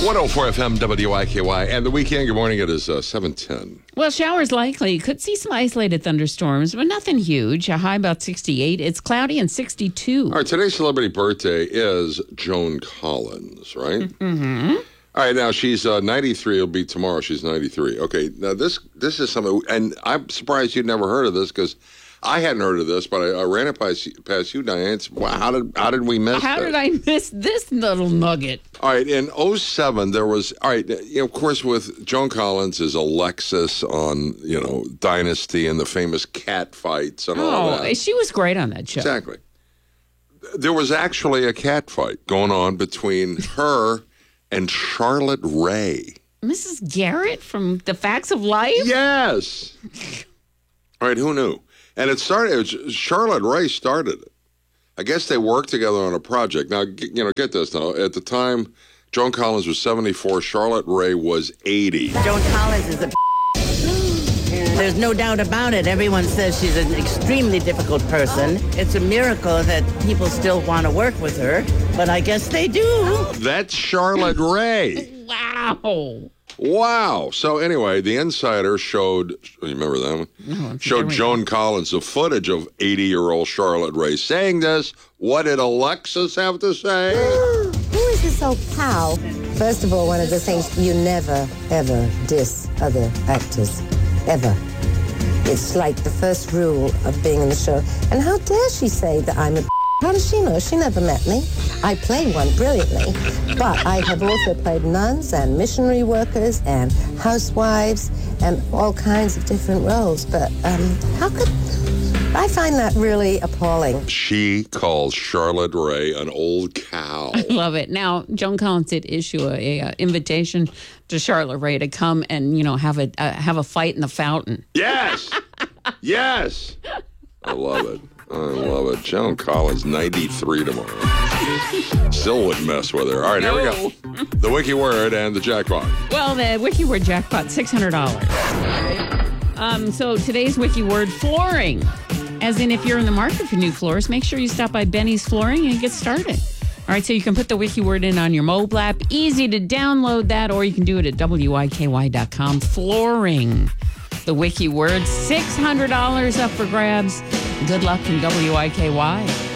104 FM WIKY. And the weekend, good morning, it is 7:10. Well, showers likely. Could see some isolated thunderstorms, but nothing huge. A high about 68. It's cloudy and 62. All right, today's celebrity birthday is Joan Collins, right? Mm-hmm. All right, now she's 93. It'll be tomorrow. She's 93. Okay, now this is something, and I'm surprised you'd never heard of this because I hadn't heard of this, but I ran it past you, Diane. Wow, how did we miss How did I miss this little nugget? All right, in 07, there was, all right, of course, with Joan Collins is Alexis on, Dynasty and the famous cat fights and all that. She was great on that show. Exactly. There was actually a cat fight going on between her and Charlotte Rae. Mrs. Garrett from The Facts of Life? Yes. All right, who knew? And Charlotte Rae started it. I guess they worked together on a project. Now, get this now. At the time, Joan Collins was 74. Charlotte Rae was 80. Joan Collins is a There's no doubt about it. Everyone says she's an extremely difficult person. It's a miracle that people still want to work with her, but I guess they do. That's Charlotte Rae. Wow. So anyway, The Insider showed, you remember that one? No, showed Joan Collins the footage of 80-year-old Charlotte Rae saying this. What did Alexis have to say? Who is this old pal? First of all, one of the things, you never, ever diss other actors. Ever. It's like the first rule of being in the show. And how dare she say that I'm a How does she know? She never met me. I play one brilliantly, but I have also played nuns and missionary workers and housewives and all kinds of different roles. But how could... I find that really appalling. She calls Charlotte Rae an old cow. I love it. Now, Joan Collins did issue a invitation to Charlotte Rae to come and, have a fight in the fountain. Yes! Yes! I love it. I love it. Joan Collins, 93 tomorrow. Still wouldn't mess with her. All right, Here we go. The wiki word and the jackpot. Well, the wiki word jackpot, $600. So today's wiki word, flooring. As in, if you're in the market for new floors, make sure you stop by Benny's Flooring and get started. All right, so you can put the wiki word in on your mobile app. Easy to download that, or you can do it at WIKY.com. Flooring. The wiki word, $600 up for grabs. Good luck from WIKY.